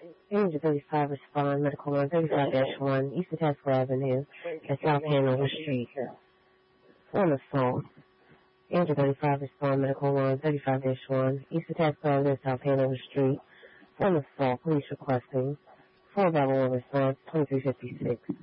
Angel 35 respond, medical line 35-1, Eastern Tasker Avenue, at South Hanover Street. On assault. Angel 35 respond, medical line 35-1, Eastern Tasker Avenue, South Hanover Street. On assault, police requesting 4-1 response, 2356.